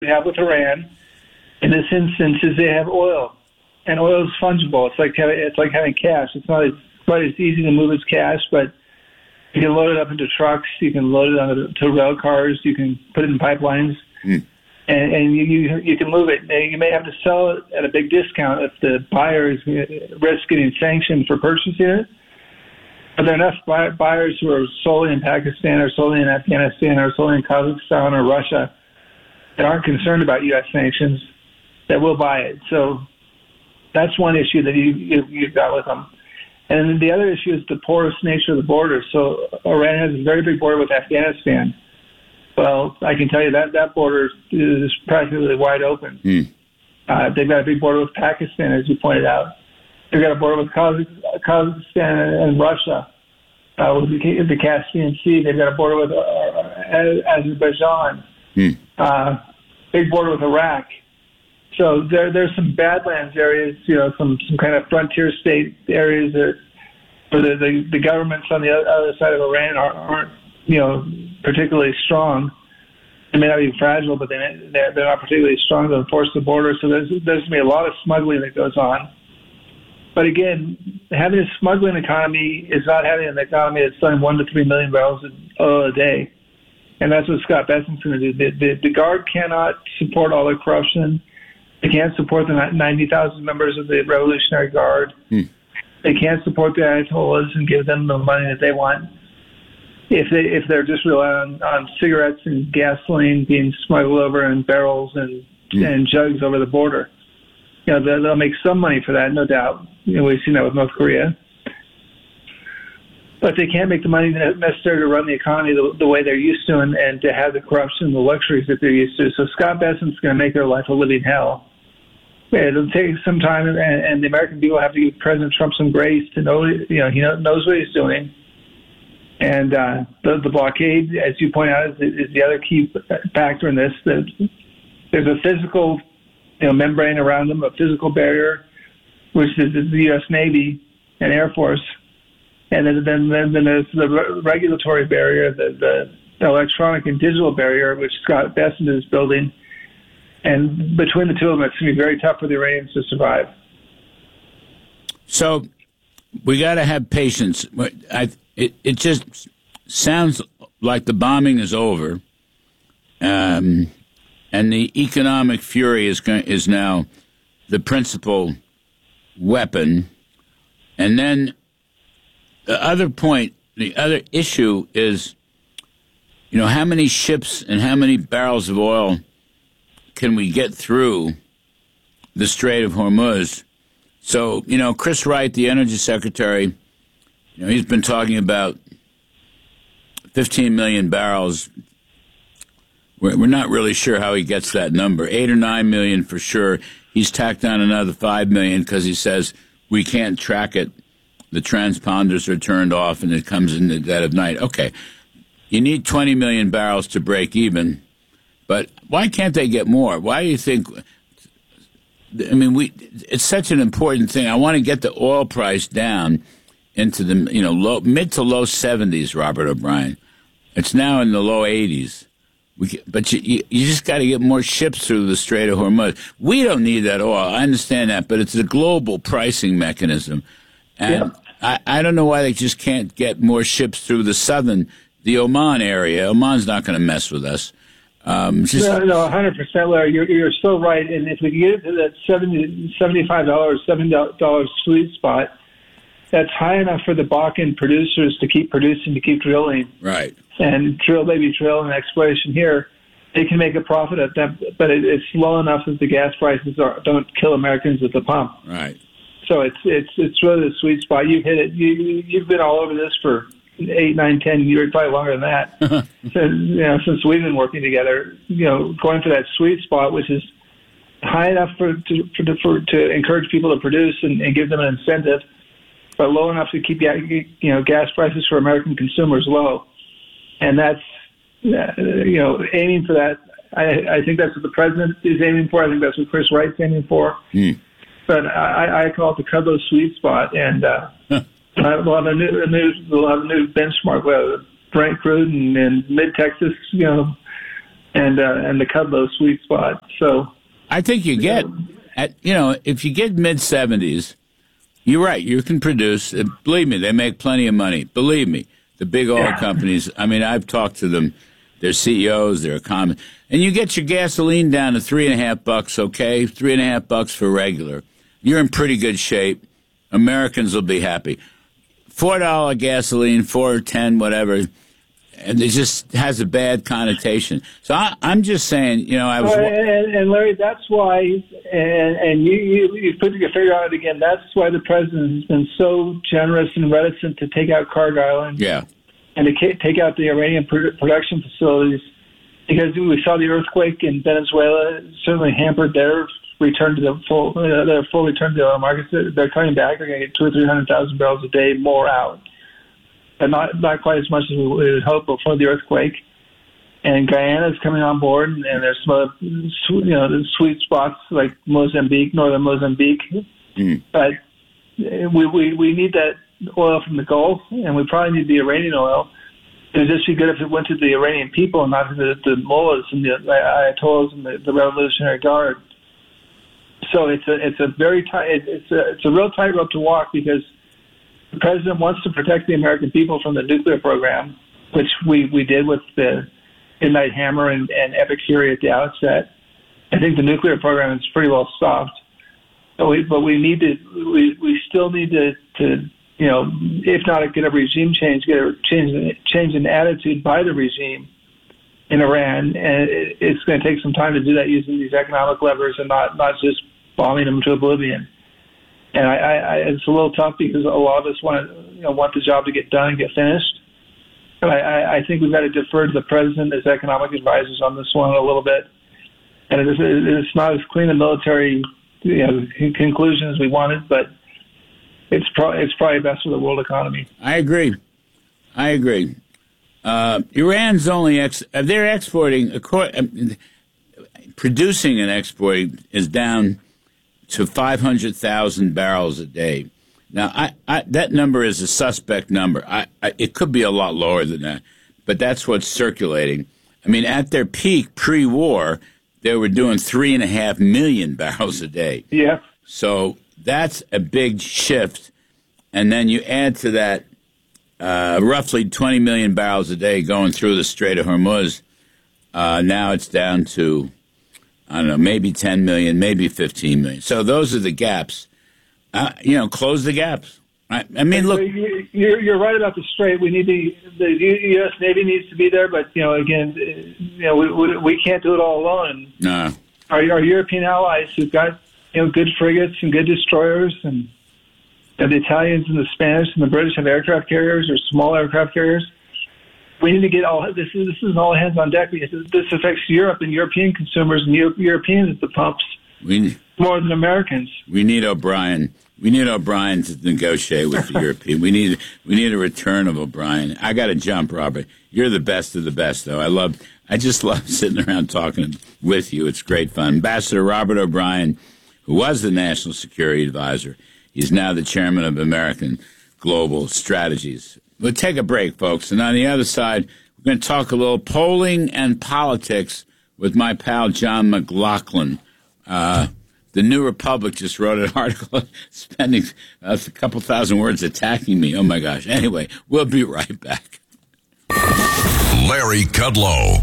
we have with Iran in this instance is they have oil, and oil is fungible. It's like having cash. It's not quite as easy to move as cash, but you can load it up into trucks. You can load it onto rail cars. You can put it in pipelines, and you can move it. You may have to sell it at a big discount if the buyer risks getting sanctioned for purchasing it. But there are enough buyers who are solely in Pakistan or solely in Afghanistan or solely in Kazakhstan or Russia that aren't concerned about U.S. sanctions that will buy it. So that's one issue that you've got with them. And the other issue is the porous nature of the border. So Iran has a very big border with Afghanistan. Well, I can tell you that border is practically wide open. They've got a big border with Pakistan, as you pointed out. They've got a border with Kazakhstan and Russia, with the Caspian Sea. They've got a border with Azerbaijan, big border with Iraq. So there's some Badlands areas, some kind of frontier state areas where the governments on the other side of Iran aren't particularly strong. They may not be fragile, but they're not particularly strong to enforce the border. So there's going to be a lot of smuggling that goes on. But again, having a smuggling economy is not having an economy that's selling 1 to 3 million barrels of oil a day. And that's what Scott Bessent's going to do. The Guard cannot support all the corruption. They can't support the 90,000 members of the Revolutionary Guard. They can't support the Ayatollahs and give them the money that they want. If they're just relying on cigarettes and gasoline being smuggled over in barrels and jugs over the border. They'll make some money for that, no doubt. We've seen that with North Korea. But they can't make the money necessary to run the economy the way they're used to and to have the corruption and the luxuries that they're used to. So Scott Bessent's going to make their life a living hell. It'll take some time, and the American people have to give President Trump some grace to know, he knows what he's doing. And the blockade, as you point out, is the other key factor in this. There's a physical membrane around them, a physical barrier, which is the U.S. Navy and Air Force. And then there's the regulatory barrier, the electronic and digital barrier, which Scott Bessent is building. And between the two of them, it's going to be very tough for the Iranians to survive. So we got to have patience. It just sounds like the bombing is over, and the economic fury is now the principal weapon. And then the other issue is, how many ships and how many barrels of oil can we get through the Strait of Hormuz? So, Chris Wright, the Energy Secretary, he's been talking about 15 million barrels. We're not really sure how he gets that number. 8 or 9 million for sure. He's tacked on another 5 million because he says we can't track it. The transponders are turned off and it comes in the dead of night. Okay, you need 20 million barrels to break even. But why can't they get more? Why do you think? It's such an important thing. I want to get the oil price down into the mid to low 70s, Robert O'Brien. It's now in the low 80s. But you just got to get more ships through the Strait of Hormuz. We don't need that oil. I understand that, but it's a global pricing mechanism. And I don't know why they just can't get more ships through the Oman area. Oman's not going to mess with us. No, 100%, Larry. You're so right. And if we can get it to that $75 sweet spot, that's high enough for the Bakken producers to keep producing, to keep drilling. Right. And drill, baby, drill, and exploration here. They can make a profit at that, but it's low enough that the gas prices don't kill Americans at the pump. Right. So it's really the sweet spot. You've hit it. You've been all over this for 8, 9, 10 years, probably longer than that. Since we've been working together, going for that sweet spot, which is high enough to encourage people to produce and give them an incentive, but low enough to keep gas prices for American consumers low. And that's aiming for that. I think that's what the president is aiming for. I think that's what Chris Wright's aiming for. But I call it the Cudlow sweet spot, and we'll have a new benchmark. We'll have Brent crude and mid Texas, and the Kudlow sweet spot. So I think you get, if you get mid-70s, you're right, you can produce. Believe me, they make plenty of money. Believe me, the big oil companies, I mean, I've talked to them. They're CEOs, they're economists. And you get your gasoline down to $3.50, okay? $3.50 for regular. You're in pretty good shape. Americans will be happy. $4 gasoline, $4.10, whatever. And it just has a bad connotation. So I'm just saying, And Larry, that's why, and you put your finger on it again, that's why the president has been so generous and reticent to take out Cargill and to take out the uranium production facilities, because we saw the earthquake in Venezuela certainly hampered their return to the full return to the oil markets. They're coming back. They're going to get 200,000 or 300,000 barrels a day more out. But not quite as much as we would hope before the earthquake. And Guyana is coming on board, and there's some other, the sweet spots like Mozambique, northern Mozambique. But we need that oil from the Gulf, and we probably need the Iranian oil. It would just be good if it went to the Iranian people and not to the mullahs and the ayatollahs and the Revolutionary Guard. So it's a very tight, it's a real tightrope to walk, because the president wants to protect the American people from the nuclear program, which we did with the Midnight Hammer and Epic Fury at the outset. I think the nuclear program is pretty well stopped. But we still need to if not get a regime change, get a change in attitude by the regime in Iran, and it's going to take some time to do that using these economic levers and not just bombing them to oblivion. And it's a little tough, because a lot of us want the job to get done and get finished. But I think we've got to defer to the president as economic advisors on this one a little bit. And it's not as clean a military conclusion as we wanted, but it's probably best for the world economy. I agree. Iran's only they're exporting, producing and exporting is down to 500,000 barrels a day. Now, that number is a suspect number. It could be a lot lower than that, but that's what's circulating. I mean, at their peak pre-war, they were doing 3.5 million barrels a day. Yeah. So that's a big shift. And then you add to that roughly 20 million barrels a day going through the Strait of Hormuz. Now it's down to, I don't know, maybe 10 million, maybe 15 million. So those are the gaps. Close the gaps. I mean, look. You're right about the Strait. We need the U.S. Navy needs to be there, but again, we can't do it all alone. No. Our European allies who've got good frigates and good destroyers, and the Italians and the Spanish and the British have aircraft carriers or small aircraft carriers. We need to get all this. This is all hands on deck, because this affects Europe and European consumers and Europeans at the pumps more than Americans. We need O'Brien. We need O'Brien to negotiate with the European. We need a return of O'Brien. I got to jump, Robert. You're the best of the best, though. I just love sitting around talking with you. It's great fun. Ambassador Robert O'Brien, who was the National Security Advisor, he's now the chairman of American Global Strategies. We'll take a break, folks, and on the other side, we're going to talk a little polling and politics with my pal John McLaughlin. The New Republic just wrote an article spending a couple thousand words attacking me. Oh, my gosh. Anyway, we'll be right back. Larry Kudlow.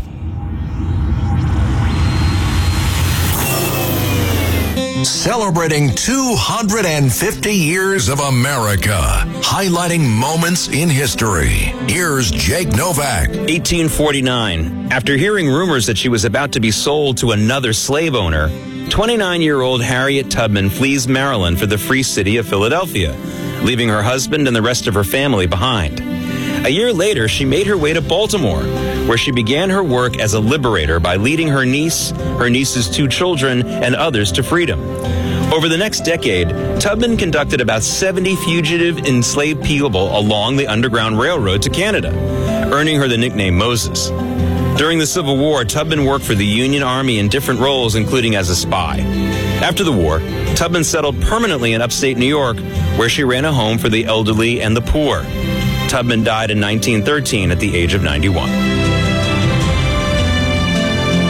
Celebrating 250 years of America, highlighting moments in history. Here's Jake Novak. 1849. After hearing rumors that she was about to be sold to another slave owner, 29-year-old Harriet Tubman flees Maryland for the free city of Philadelphia, leaving her husband and the rest of her family behind. A year later, she made her way to Baltimore, where she began her work as a liberator by leading her niece, her niece's 2 children, and others to freedom. Over the next decade, Tubman conducted about 70 fugitive enslaved people along the Underground Railroad to Canada, earning her the nickname Moses. During the Civil War, Tubman worked for the Union Army in different roles, including as a spy. After the war, Tubman settled permanently in upstate New York, where she ran a home for the elderly and the poor. Tubman died in 1913 at the age of 91.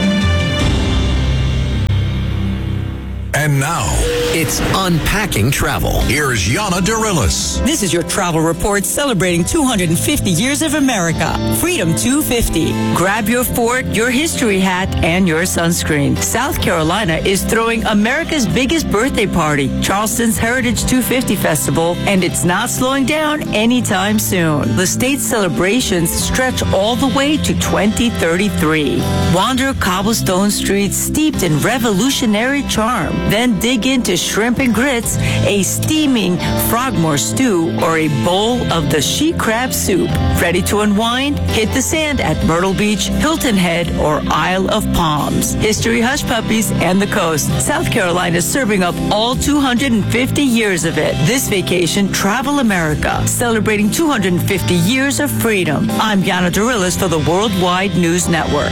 And now, It's Unpacking Travel. here's Yana Dorillis. This is your travel report celebrating 250 years of America. Freedom 250. Grab your fort, your history hat, and your sunscreen. South Carolina is throwing America's biggest birthday party, Charleston's Heritage 250 Festival, and it's not slowing down anytime soon. The state's celebrations stretch all the way to 2033. Wander cobblestone streets steeped in revolutionary charm. Then dig into shrimp and grits, a steaming frogmore stew, or a bowl of the she crab soup. Ready to unwind? Hit the sand at Myrtle Beach, Hilton Head, or Isle of Palms. History Hush Puppies and the coast. South Carolina is serving up all 250 years of it. This vacation, Travel America, celebrating 250 years of freedom. I'm Yana Dorillis for the Worldwide News Network.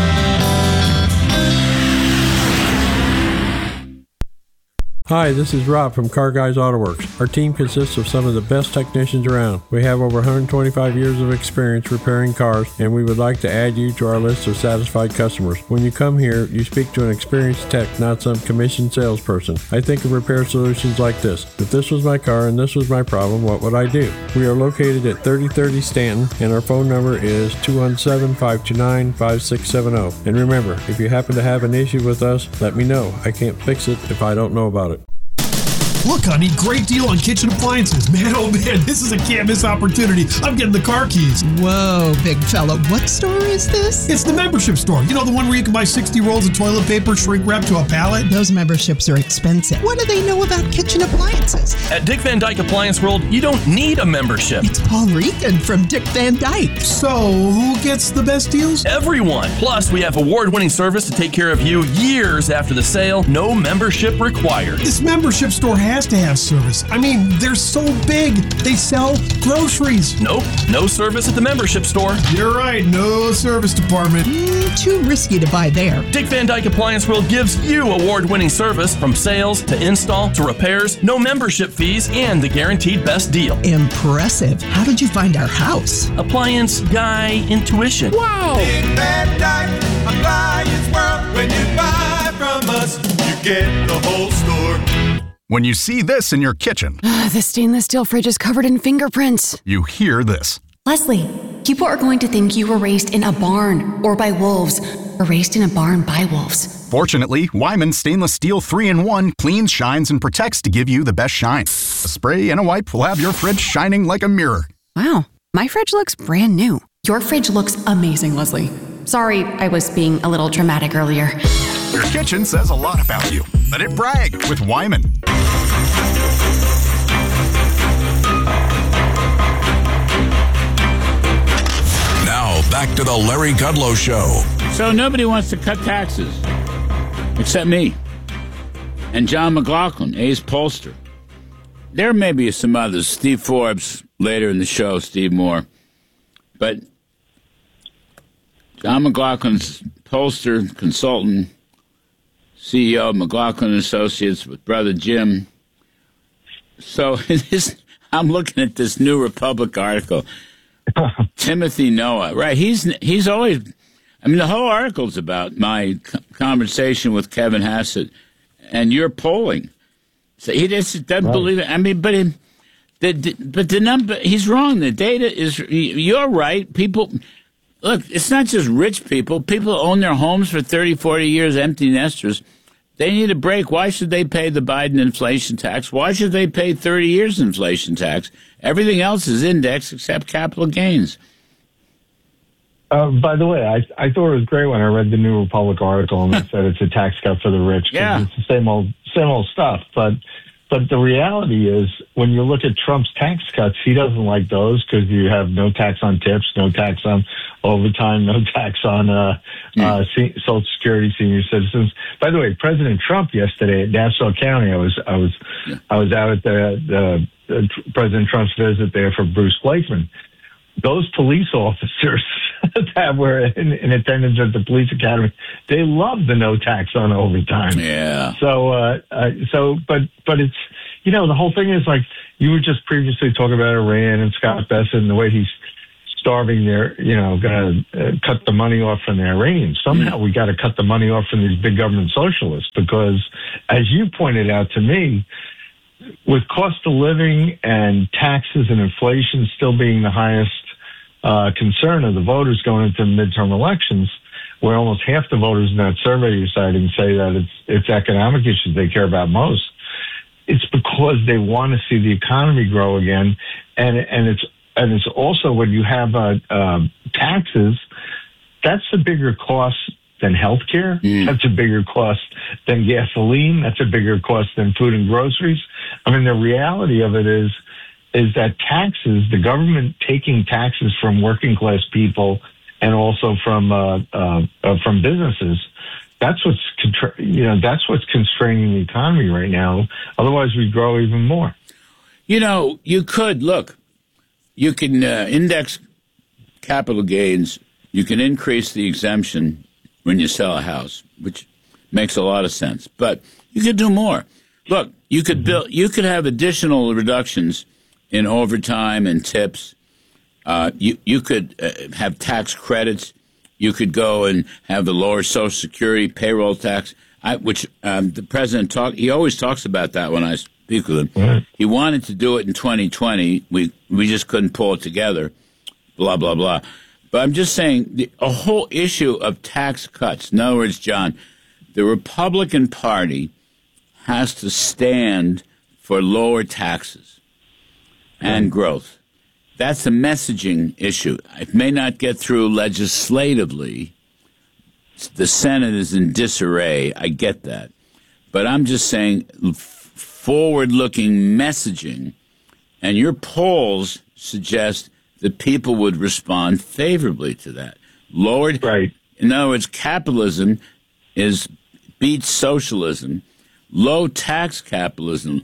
Hi, this is Rob from Car Guys Auto Works. Our team consists of some of the best technicians around. We have over 125 years of experience repairing cars, and we would like to add you to our list of satisfied customers. When you come here, you speak to an experienced tech, not some commissioned salesperson. I think of repair solutions like this. If this was my car and this was my problem, what would I do? We are located at 3030 Stanton, and our phone number is 217-529-5670. And remember, if you happen to have an issue with us, let me know. I can't fix it if I don't know about it. Look, honey, great deal on kitchen appliances. Man, oh man, this is a can't miss opportunity. I'm getting the car keys. Whoa, big fella. What store is this? It's the membership store. You know, the one where you can buy 60 rolls of toilet paper shrink wrapped to a pallet? Those memberships are expensive. What do they know about kitchen appliances? At Dick Van Dyke Appliance World, you don't need a membership. It's Paul Regan from Dick Van Dyke. So, who gets the best deals? Everyone. Plus, we have award-winning service to take care of you years after the sale. No membership required. This membership store has to have service. I mean, they're so big. They sell groceries. Nope, no service at the membership store. You're right, no service department. Too risky to buy there. Dick Van Dyke Appliance World gives you award-winning service from sales to install to repairs, no membership fees, and the guaranteed best deal. Impressive. How did you find our house? Appliance Guy Intuition. Wow. Dick Van Dyke Appliance World. When you buy from us, you get the whole store. When you see this in your kitchen, the stainless steel fridge is covered in fingerprints. You hear this. Leslie, people are going to think you were raised in a barn or by wolves, or raised in a barn by wolves. Fortunately, Wyman Stainless Steel 3-in-1 cleans, shines, and protects to give you the best shine. A spray and a wipe will have your fridge shining like a mirror. Wow, my fridge looks brand new. Your fridge looks amazing, Leslie. Sorry, I was being a little dramatic earlier. Your kitchen says a lot about you. Let it brag with Wyman. Now, back to the Larry Kudlow Show. So nobody wants to cut taxes, except me and John McLaughlin, Ace Pollster. There may be some others, Steve Forbes, later in the show, Steve Moore. But John McLaughlin's pollster, consultant, CEO of McLaughlin Associates with brother Jim. So I'm looking at this New Republic article. Timothy Noah, right? He's always. I mean, the whole article's about my conversation with Kevin Hassett and your polling. So he just doesn't believe it. I mean, but the number, he's wrong. The data is. You're right. People. Look, it's not just rich people. People who own their homes for 30, 40 years, empty nesters. They need a break. Why should they pay the Biden inflation tax? Why should they pay 30 years inflation tax? Everything else is indexed except capital gains. By the way, I thought it was great when I read the New Republic article and it said it's a tax cut for the rich. Yeah. It's the same old stuff. But the reality is, when you look at Trump's tax cuts, he doesn't like those because you have no tax on tips, no tax on overtime, no tax on Social Security senior citizens. By the way, President Trump yesterday at Nassau County, I was out at the President Trump's visit there for Bruce Blakeman. Those police officers that were in attendance at the police academy, they love the no tax on overtime. Yeah. But it's, the whole thing is like, you were just previously talking about Iran and Scott Bessent and the way he's starving their, going to cut the money off from the Iranians. Somehow we got to cut the money off from these big government socialists because, as you pointed out to me, with cost of living and taxes and inflation still being the highest concern of the voters going into midterm elections, where almost half the voters in that survey you're citing say that it's economic issues they care about most, it's because they want to see the economy grow again, and it's also when you have taxes, that's a bigger cost than healthcare. That's a bigger cost than gasoline. That's a bigger cost than food and groceries. I mean, the reality of it is that taxes, the government taking taxes from working class people and also from businesses, that's what's constraining the economy right now. Otherwise, we grow even more. You could look. You can index capital gains. You can increase the exemption when you sell a house, which makes a lot of sense. But you could do more. Look, you could build. You could have additional reductions in overtime and tips. You could have tax credits. You could go and have the lower Social Security payroll tax, which the president he always talks about that when I speak with him. Mm-hmm. He wanted to do it in 2020. We just couldn't pull it together. Blah blah blah. But I'm just saying a whole issue of tax cuts. In other words, John, the Republican Party has to stand for lower taxes and growth. That's a messaging issue. It may not get through legislatively. The Senate is in disarray. I get that. But I'm just saying forward-looking messaging, and your polls suggest that people would respond favorably to that. Lowered, right. In other words, capitalism beats socialism. Low tax capitalism,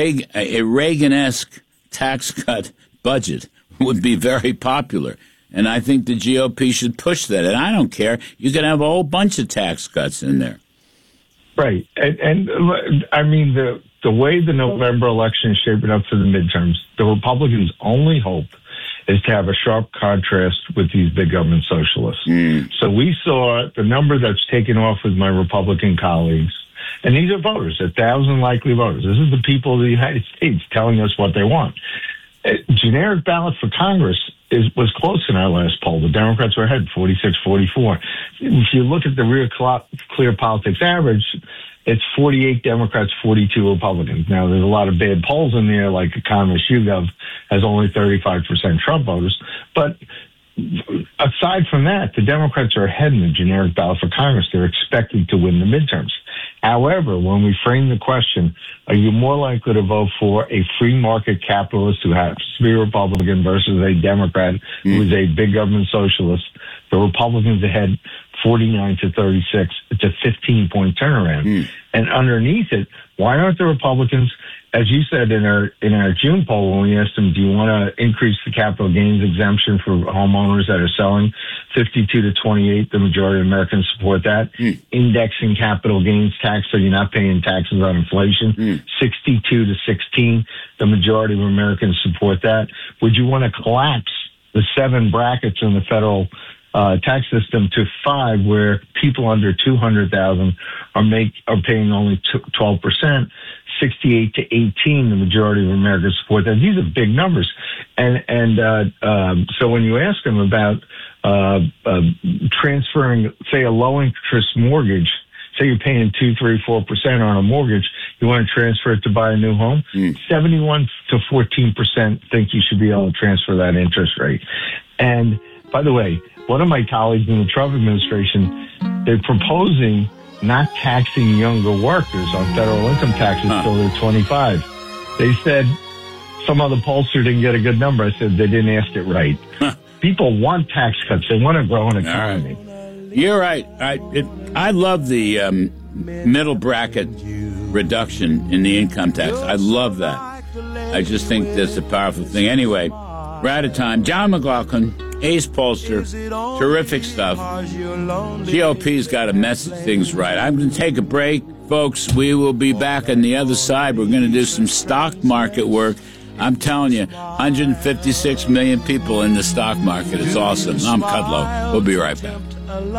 a Reagan-esque tax cut budget would be very popular. And I think the GOP should push that. And I don't care. You can have a whole bunch of tax cuts in there. Right. And I mean, the way the November election is shaping up for the midterms, the Republicans' only hope is to have a sharp contrast with these big government socialists. So we saw the number that's taken off with my Republican colleagues. And these are voters, 1,000 likely voters. This is the people of the United States telling us what they want. Generic ballot for Congress was close in our last poll. The Democrats were ahead, 46-44. If you look at the Real Clear Politics average, it's 48 Democrats, 42 Republicans. Now, there's a lot of bad polls in there, like Economist YouGov has only 35% Trump voters. But aside from that, the Democrats are ahead in the generic ballot for Congress. They're expected to win the midterms. However, when we frame the question, are you more likely to vote for a free market capitalist who happens to be a Republican versus a Democrat who is a big government socialist? The Republicans ahead 49-36. It's a 15-point turnaround. And underneath it, why aren't the Republicans, as you said in our June poll when we asked them, do you want to increase the capital gains exemption for homeowners that are selling? 52-28, the majority of Americans support that. Indexing capital gains tax so you're not paying taxes on inflation. 62-16, the majority of Americans support that. Would you want to collapse the 7 brackets in the federal tax system to 5, where people under 200,000 are paying only 12%, 68-18, the majority of Americans support that. These are big numbers, and so when you ask them about transferring, say, a low interest mortgage, say you're paying 2, 3, 4% on a mortgage, you want to transfer it to buy a new home, 71 to 14% think you should be able to transfer that interest rate. And by the way, one of my colleagues in the Trump administration, they're proposing not taxing younger workers on federal income taxes until they're 25. They said some other pollster didn't get a good number. I said they didn't ask it right. People want tax cuts. They want to grow an economy. Right. You're right. I love the middle bracket reduction in the income tax. I love that. I just think that's a powerful thing. Anyway, we're out of time. John McLaughlin, Ace Pollster, terrific stuff. GOP's got to message things right. I'm going to take a break, folks. We will be back on the other side. We're going to do some stock market work. I'm telling you, 156 million people in the stock market. It's awesome. I'm Kudlow. We'll be right back.